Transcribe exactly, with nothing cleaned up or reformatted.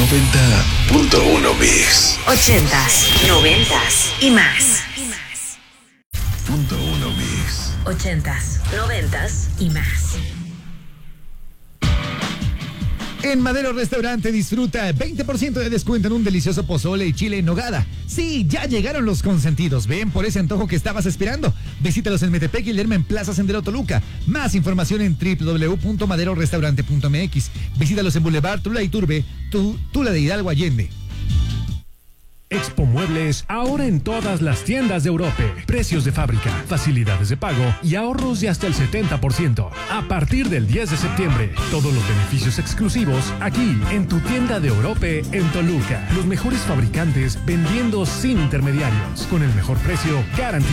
noventa punto uno Mix. Ochentas, noventas y más. Punto uno Mix. Ochentas, noventas y más. En Madero Restaurante disfruta veinte por ciento de descuento en un delicioso pozole y chile en nogada. Sí, ya llegaron los consentidos. Ven por ese antojo que estabas esperando. Visítalos en Metepec y Lerma en Plaza Sendero Toluca. Más información en doble u doble u doble u punto madero restaurante punto m x. Visítalos en Boulevard Tula y Turbe, tu, Tula de Hidalgo Allende. Expo Muebles, ahora en todas las tiendas de Europe. Precios de fábrica, facilidades de pago y ahorros de hasta el setenta por ciento. A partir del diez de septiembre, todos los beneficios exclusivos aquí en tu tienda de Europe en Toluca. Los mejores fabricantes vendiendo sin intermediarios, con el mejor precio garantizado.